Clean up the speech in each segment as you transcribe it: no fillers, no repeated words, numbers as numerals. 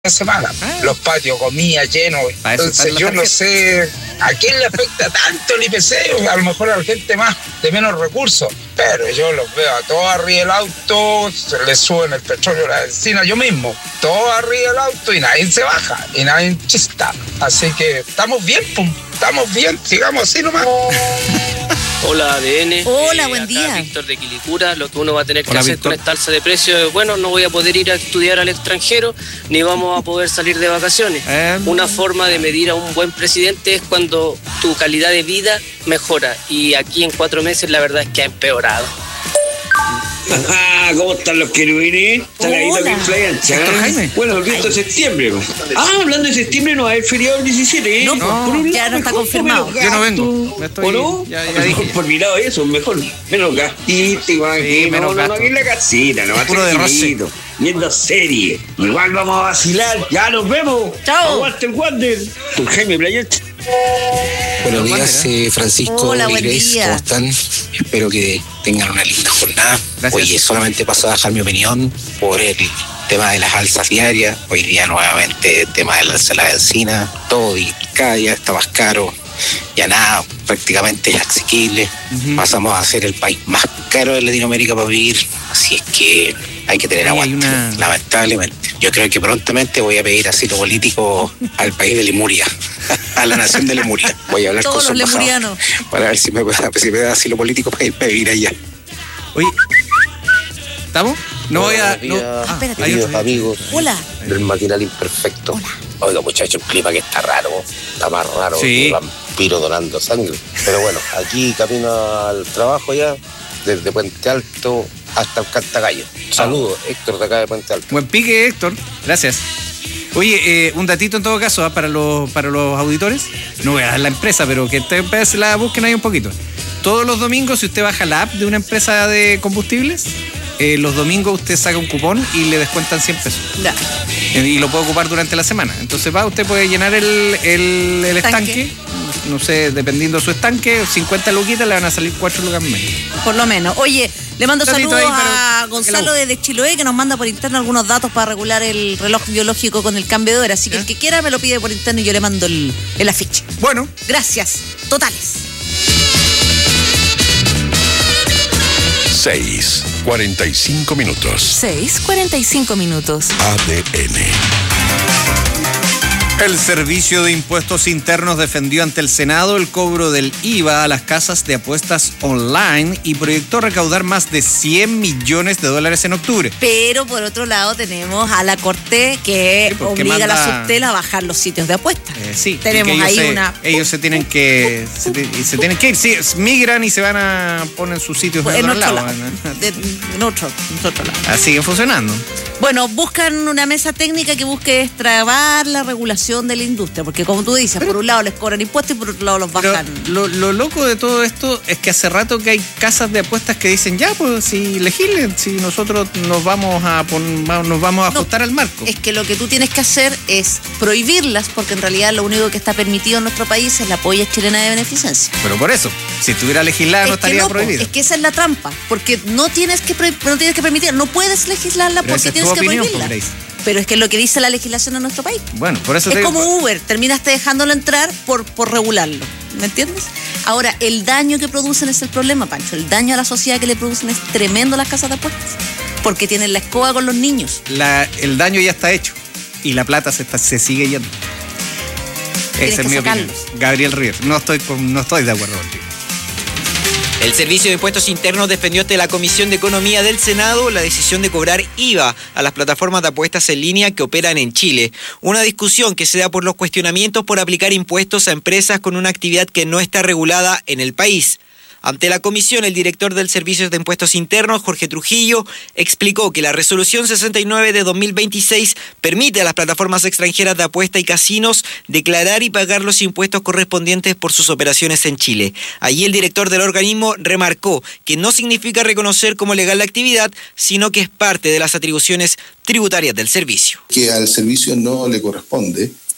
semana. Los patios, comida, llenos. Entonces yo no sé a quién le afecta tanto el IPC, a lo mejor a la gente más de menos recursos, pero yo los veo a todos arriba del auto, se les suben el petróleo a la benzina, yo mismo, todos arriba del auto y nadie se baja, y nadie chista. Así que estamos bien, pum, estamos bien, sigamos así nomás. Hola ADN. Hola, buen día. Víctor de Quilicura. Lo que uno va a tener que hacer Víctor. con esta alza de precios, bueno, no voy a poder ir a estudiar al extranjero, ni vamos a poder salir de vacaciones. Una forma de medir a un buen presidente es cuando tu calidad de vida mejora, y aquí en 4 meses la verdad es que ha empeorado. ¿Cómo están los querubines? ¿Están ahí Hola. también Playa Héctor Jaime. Bueno, el 10 de septiembre. Hablando de septiembre, no hay feriado el 17, ¿eh? No, Por un ya lado, no está mejor, confirmado. menos Yo no gasto. vengo. ¿O no? Ya Mejor dije. por mi lado eso, mejor. Menos gastito, igual Sí, que menos no, gasto. aquí en la casita, no Puro de tranquilito, viendo serie. Igual vamos a vacilar. Ya nos vemos. Chao. Aguante el Wander. Con Jaime Playa. Buenos días, Francisco. Hola, y buen Grace, día. ¿cómo están? Espero que tengan una linda jornada. Gracias. Oye, solamente paso a dejar mi opinión por el tema de las alzas diarias. Hoy día nuevamente el tema de la alza de la benzina, todo y cada día está más caro. Ya nada, prácticamente es asequible. Pasamos a ser el país más caro de Latinoamérica para vivir. Así es que hay que tener Ahí hay aguante, una- lamentablemente. Yo creo que prontamente voy a pedir asilo político al país de Lemuria, a la nación de Lemuria. Voy a hablar Todos con su los embajador lemurianos. para ver si me da asilo político para irme a vivir allá. Oye, ¿estamos? No voy a. No. espérate. Hay Queridos otro. amigos Hola. del matinal imperfecto. Oiga, muchachos, el clima que está raro, está más raro Sí. que vampiro donando sangre. Pero bueno, aquí camino al trabajo ya, desde Puente Alto hasta el Cantagallo. Saludos, Héctor de acá de Puente Alto. Buen pique, Héctor. Gracias. Oye, un datito en todo caso para los auditores. No voy a dar la empresa, pero que ustedes la busquen ahí un poquito. Todos los domingos, si usted baja la app de una empresa de combustibles, los domingos usted saca un cupón y le descuentan 100 pesos. Ya. Y lo puede ocupar durante la semana. Entonces usted puede llenar el estanque. No sé, dependiendo de su estanque, 50 luquitas le van a salir 4 lucas menos. Por lo menos. Oye, le mando Datito saludos ahí, pero a que Gonzalo la desde Chiloé, que nos manda por interno algunos datos para regular el reloj biológico con el cambio de hora. Así que el que quiera me lo pide por interno y yo le mando el afiche. Bueno, Gracias. Totales. 6:45 minutos. 6:45 minutos. ADN. el Servicio de Impuestos Internos defendió ante el Senado el cobro del IVA a las casas de apuestas online y proyectó recaudar más de $100 millones en octubre. Pero por otro lado tenemos a la Corte que Sí, porque obliga a la manda- Subtel a bajar los sitios de apuestas. Sí, Tenemos y que ahí ellos se tienen que ir, sí, migran y se van a poner sus sitios en otro otro lado. lado. En otro lado. Así siguen funcionando. Bueno, buscan una mesa técnica que busque destrabar la regulación de la industria, porque como tú dices, por un lado les cobran impuestos y por otro lado los Pero bajan. lo loco de todo esto es que hace rato que hay casas de apuestas que dicen, ya, pues si legislen, si nosotros nos vamos a ajustar al marco. Es que lo que tú tienes que hacer es prohibirlas, porque en realidad lo único que está permitido en nuestro país es la polla chilena de beneficencia. Pero por eso, si estuviera legislada no Es que estaría no, po, prohibido. es que esa es la trampa, porque no tienes que permitir, no puedes legislarla Pero esa porque es tienes tu que opinión, prohibirla. pues, Grace. Pero es que es lo que dice la legislación en nuestro país. Bueno, por eso Es te como digo, Uber, terminaste dejándolo entrar por regularlo, ¿me entiendes? Ahora, el daño que producen es el problema, Pancho. El daño a la sociedad que le producen es tremendo las casas de apuestas, porque tienen la escoba con los niños. el daño ya está hecho y la plata se sigue yendo. Tienes Esa es que mi opinión. sacarlos. Gabriel River, no estoy de acuerdo contigo. El Servicio de Impuestos Internos defendió ante la Comisión de Economía del Senado la decisión de cobrar IVA a las plataformas de apuestas en línea que operan en Chile. Una discusión que se da por los cuestionamientos por aplicar impuestos a empresas con una actividad que no está regulada en el país. Ante la comisión, el director del Servicio de Impuestos Internos, Jorge Trujillo, explicó que la Resolución 69 de 2026 permite a las plataformas extranjeras de apuesta y casinos declarar y pagar los impuestos correspondientes por sus operaciones en Chile. Allí el director del organismo remarcó que no significa reconocer como legal la actividad, sino que es parte de las atribuciones tributarias del servicio. Que al servicio no le corresponde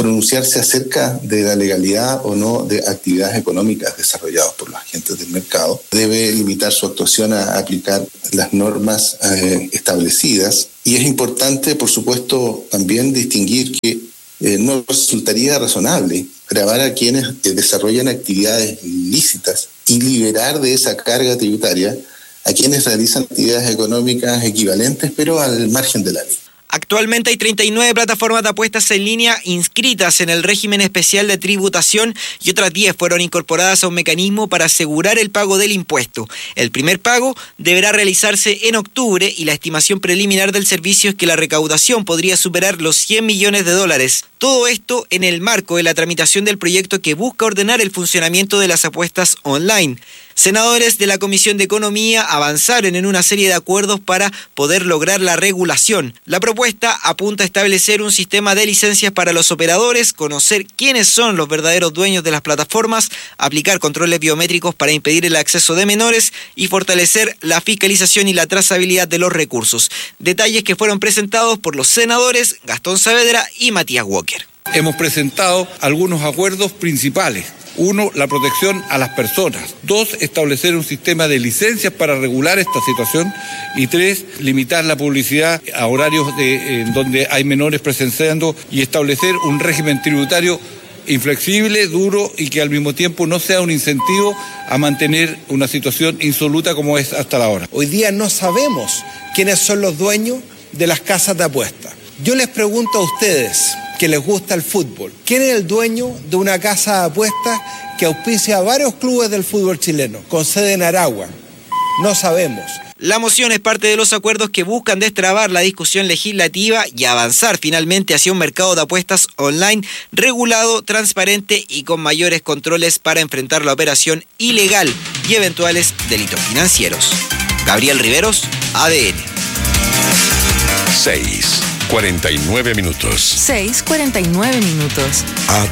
pronunciarse acerca de la legalidad o no de actividades económicas desarrolladas por los agentes del mercado. Debe limitar su actuación a aplicar las normas establecidas. Y es importante, por supuesto, también distinguir que no resultaría razonable gravar a quienes desarrollan actividades ilícitas y liberar de esa carga tributaria a quienes realizan actividades económicas equivalentes, pero al margen de la ley. Actualmente hay 39 plataformas de apuestas en línea inscritas en el régimen especial de tributación y otras 10 fueron incorporadas a un mecanismo para asegurar el pago del impuesto. El primer pago deberá realizarse en octubre y la estimación preliminar del servicio es que la recaudación podría superar los $100 millones. Todo esto en el marco de la tramitación del proyecto que busca ordenar el funcionamiento de las apuestas online. Senadores de la Comisión de Economía avanzaron en una serie de acuerdos para poder lograr la regulación. La propuesta apunta a establecer un sistema de licencias para los operadores, conocer quiénes son los verdaderos dueños de las plataformas, aplicar controles biométricos para impedir el acceso de menores y fortalecer la fiscalización y la trazabilidad de los recursos. Detalles que fueron presentados por los senadores Gastón Saavedra y Matías Walker. Hemos presentado algunos acuerdos principales. 1, la protección a las personas. 2, establecer un sistema de licencias para regular esta situación. Y 3, limitar la publicidad a horarios en donde hay menores presenciando y establecer un régimen tributario inflexible, duro y que al mismo tiempo no sea un incentivo a mantener una situación insoluta como es hasta ahora. Hoy día no sabemos quiénes son los dueños de las casas de apuestas. Yo les pregunto a ustedes que les gusta el fútbol, ¿quién es el dueño de una casa de apuestas que auspicia a varios clubes del fútbol chileno, con sede en Aragua? No sabemos. La moción es parte de los acuerdos que buscan destrabar la discusión legislativa y avanzar finalmente hacia un mercado de apuestas online regulado, transparente y con mayores controles para enfrentar la operación ilegal y eventuales delitos financieros. Gabriel Riveros, ADN. 6:49 minutos. 6:49 minutos.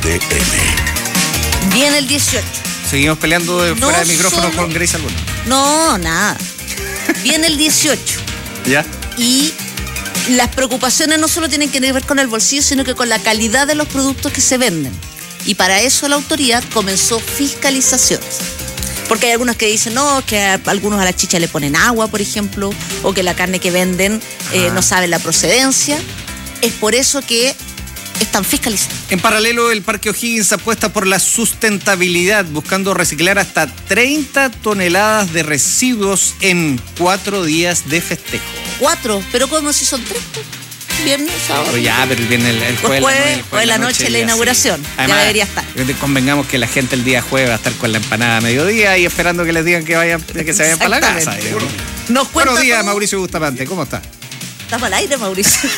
ADN. Viene el 18. Seguimos peleando fuera de micrófono con Grace Alguno. No, nada. Viene el 18. ¿Ya? Y las preocupaciones no solo tienen que ver con el bolsillo, sino que con la calidad de los productos que se venden. Y para eso la autoridad comenzó fiscalizaciones. Porque hay algunos que dicen, no, que algunos a la chicha le ponen agua, por ejemplo, o que la carne que venden no saben la procedencia. Es por eso que están fiscalizando. En paralelo, el Parque O'Higgins apuesta por la sustentabilidad, buscando reciclar hasta 30 toneladas de residuos en 4 días de festejo. 4, pero ¿cómo si son 3? Viernes, sábado. Pero ya, pero viene el jueves de la noche la inauguración. Además, ya debería estar. Convengamos que la gente el día jueves va a estar con la empanada a mediodía y esperando que les digan que se vayan para la casa. Buenos días, Mauricio Bustamante, ¿cómo está? Está para el aire, Mauricio.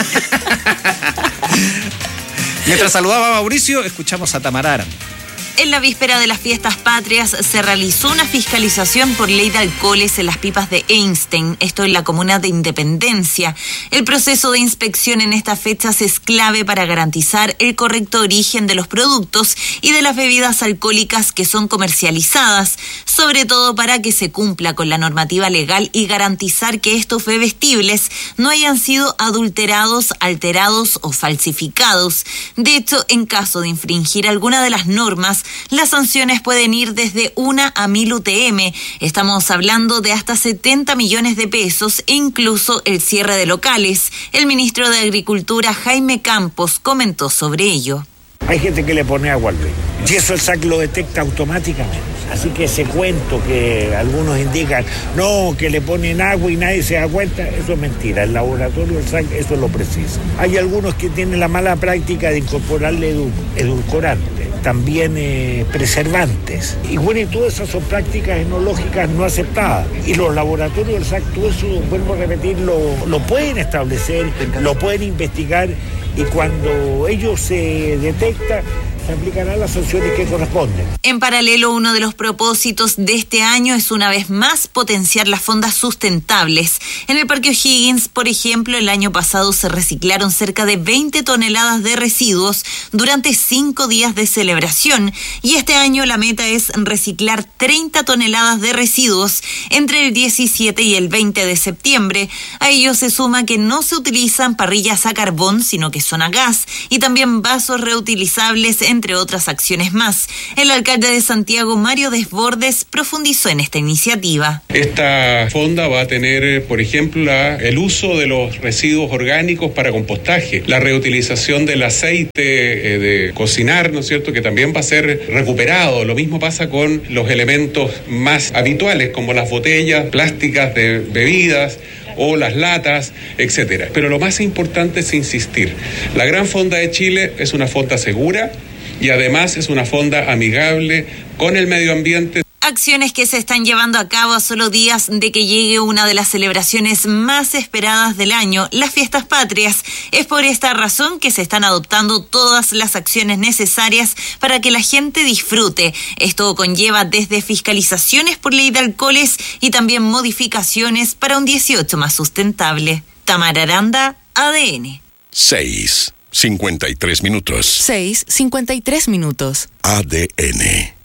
Mientras saludaba a Mauricio, escuchamos a Tamara Aranda. En la víspera de las fiestas patrias se realizó una fiscalización por ley de alcoholes en las pipas de Einstein, esto en la comuna de Independencia. El proceso de inspección en estas fechas es clave para garantizar el correcto origen de los productos y de las bebidas alcohólicas que son comercializadas, sobre todo para que se cumpla con la normativa legal y garantizar que estos bebestibles no hayan sido adulterados, alterados o falsificados. De hecho, en caso de infringir alguna de las normas, las sanciones pueden ir desde 1 a 1000 UTM. Estamos hablando de hasta 70 millones de pesos e incluso el cierre de locales. El ministro de Agricultura, Jaime Campos, comentó sobre ello. Hay gente que le pone agua al vino y eso el SAC lo detecta automáticamente. Así que ese cuento que algunos indican, no, que le ponen agua y nadie se da cuenta, eso es mentira. El laboratorio del SAC eso lo precisa. Hay algunos que tienen la mala práctica de incorporarle edulcorantes, también preservantes. Y bueno, y todas esas son prácticas enológicas no aceptadas. Y los laboratorios del SAC, todo eso, vuelvo a repetir, lo pueden establecer, lo pueden investigar. Y cuando ellos se detectan, se aplicarán las sanciones que corresponden. En paralelo, uno de los propósitos de este año es una vez más potenciar las fondas sustentables. En el Parque O'Higgins, por ejemplo, el año pasado se reciclaron cerca de 20 toneladas de residuos durante 5 días de celebración y este año la meta es reciclar 30 toneladas de residuos entre el 17 y el 20 de septiembre. A ello se suma que no se utilizan parrillas a carbón, sino que son a gas, y también vasos reutilizables, entre otras acciones más. El alcalde de Santiago, Mario Desbordes, profundizó en esta iniciativa. Esta fonda va a tener, por ejemplo, el uso de los residuos orgánicos para compostaje, la reutilización del aceite de cocinar, ¿no es cierto?, que también va a ser recuperado. Lo mismo pasa con los elementos más habituales, como las botellas plásticas de bebidas o las latas, etcétera. Pero lo más importante es insistir. La Gran Fonda de Chile es una fonda segura y además es una fonda amigable con el medio ambiente. Acciones que se están llevando a cabo a solo días de que llegue una de las celebraciones más esperadas del año, las Fiestas Patrias. Es por esta razón que se están adoptando todas las acciones necesarias para que la gente disfrute. Esto conlleva desde fiscalizaciones por ley de alcoholes y también modificaciones para un 18 más sustentable. Tamara Aranda, ADN. 6:53 minutos. 6:53 minutos. ADN.